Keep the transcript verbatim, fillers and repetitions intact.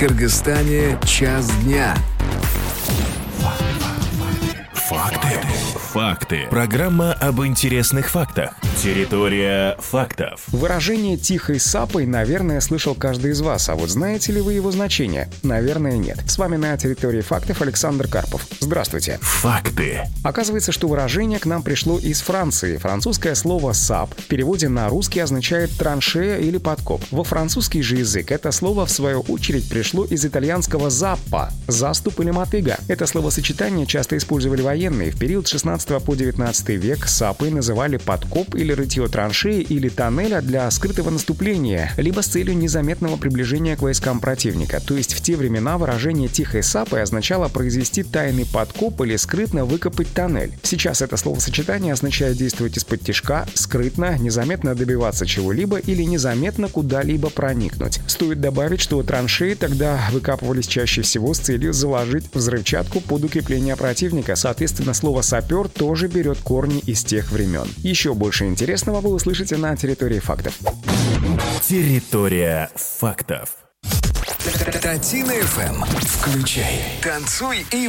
Кыргызстане час дня. Факты. Факты. Программа об интересных фактах. Территория фактов. Выражение «тихой сапой», наверное, слышал каждый из вас. А вот знаете ли вы его значение? Наверное, нет. С вами на территории фактов Александр Карпов. Здравствуйте. Факты. Оказывается, что выражение к нам пришло из Франции. Французское слово «сап» в переводе на русский означает «траншея» или «подкоп». Во французский же язык это слово, в свою очередь, пришло из итальянского «заппа» — «заступ» или «мотыга». Это словосочетание часто использовали военные. В период с шестнадцатого по девятнадцатый век сапой называли подкоп или рытье траншеи или тоннеля для скрытого наступления, либо с целью незаметного приближения к войскам противника. То есть в те времена выражение «тихой сапой» означало произвести тайный подкоп или скрытно выкопать тоннель. Сейчас это словосочетание означает действовать из-под тишка, скрытно, незаметно добиваться чего-либо или незаметно куда-либо проникнуть. Стоит добавить, что траншеи тогда выкапывались чаще всего с целью заложить взрывчатку под укрепление противника. Соответственно, слово «сапер» тоже берет корни из тех времен. Еще больше интересного вы услышите на территории фактов. Территория фактов. Татина эф эм. Включай, танцуй и